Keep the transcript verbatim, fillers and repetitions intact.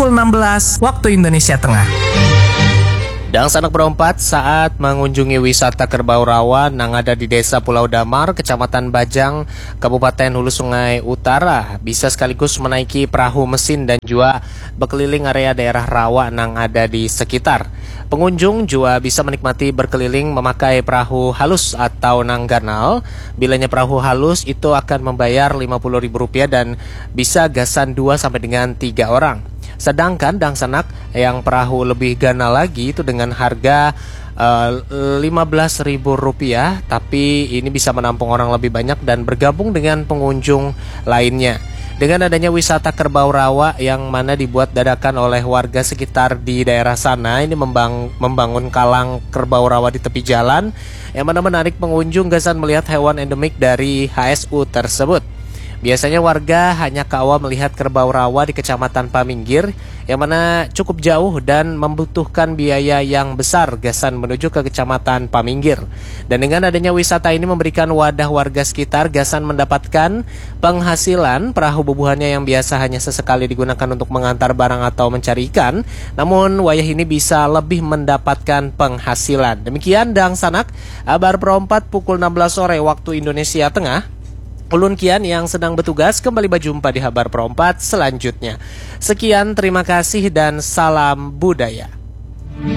pukul enam belas waktu Indonesia Tengah. Dan sanak berempat saat mengunjungi wisata Kerbau Rawa yang ada di Desa Pulau Damar, Kecamatan Bajang, Kabupaten Hulu Sungai Utara, bisa sekaligus menaiki perahu mesin dan juga berkeliling area daerah rawa yang ada di sekitar. Pengunjung juga bisa menikmati berkeliling memakai perahu halus atau nangganal. Bilanya perahu halus itu akan membayar lima puluh ribu rupiah dan bisa gasan dua sampai dengan tiga orang. Sedangkan dang sanak yang perahu lebih ganal lagi itu dengan harga uh, lima belas ribu rupiah, tapi ini bisa menampung orang lebih banyak dan bergabung dengan pengunjung lainnya. Dengan adanya wisata Kerbau Rawa yang mana dibuat dadakan oleh warga sekitar di daerah sana, ini membang membangun kalang Kerbau Rawa di tepi jalan yang mana menarik pengunjung gasan melihat hewan endemik dari H S U tersebut. Biasanya warga hanya kawal melihat Kerbau Rawa di Kecamatan Paminggir yang mana cukup jauh dan membutuhkan biaya yang besar gasan menuju ke Kecamatan Paminggir. Dan dengan adanya wisata ini memberikan wadah warga sekitar gasan mendapatkan penghasilan. Perahu bubuhannya yang biasa hanya sesekali digunakan untuk mengantar barang atau mencari ikan, namun wayah ini bisa lebih mendapatkan penghasilan. Demikian dang sanak, kabar perempat pukul enam belas sore waktu Indonesia Tengah. Ulun Kian yang sedang bertugas kembali berjumpa di kabar perempat selanjutnya. Sekian, terima kasih dan salam budaya.